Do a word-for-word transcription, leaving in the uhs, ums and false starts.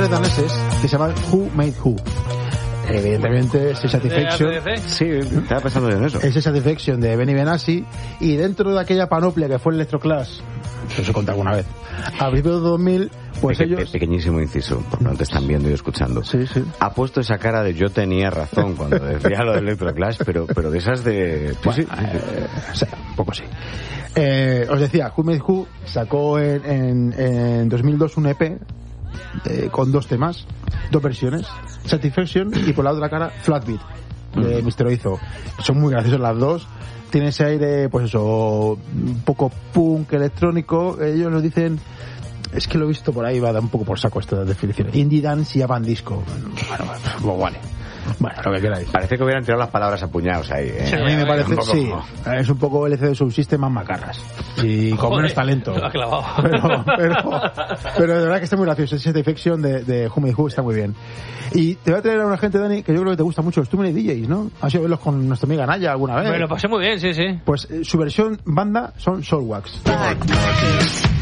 tres daneses que se llaman Who Made Who. Evidentemente, Satisfaction. Sí, estaba pensando yo en eso. Es Satisfaction de Benny Benassi. Y dentro de aquella panoplia que fue el Electroclash, eso se contó alguna vez, a principios de dos mil, pues Peque, ellos... Pequeñísimo inciso, porque no te están viendo y escuchando. Sí, sí. Ha puesto esa cara de yo tenía razón cuando decía lo del Electroclash, pero, pero de esas de... Bueno, sí, eh, o sea, un poco sí. Eh, os decía, Who Made Who sacó en, en, en dos mil dos un E P eh, con dos temas, dos versiones, Satisfaction y por la otra cara Flatbeat de mm. mister Oizo. Son muy graciosas las dos. Tiene ese aire, pues eso, un poco punk electrónico. Ellos nos dicen, es que lo he visto por ahí, va a dar un poco por saco estas definiciones. Indie dance y avant disco. Bueno, pues vale. Bueno, lo que queráis. Parece que hubieran tirado las palabras a puñados ahí, ¿eh? Sí, a mí me parece, sí. Como... Es un poco L C D Subsystem más macarras. Y con Joder, menos talento. lo ha clavado. Pero, pero, pero de verdad que está muy gracioso. Esa Satisfaction de, de Who Made Who está muy bien. Y te voy a traer a una gente, Dani, que yo creo que te gusta mucho. Los Too Many D Js, ¿no? ¿Has ido a verlos con nuestra amiga Naya alguna vez? Me lo pasé muy bien, sí, sí. Pues eh, su versión banda son Soulwax.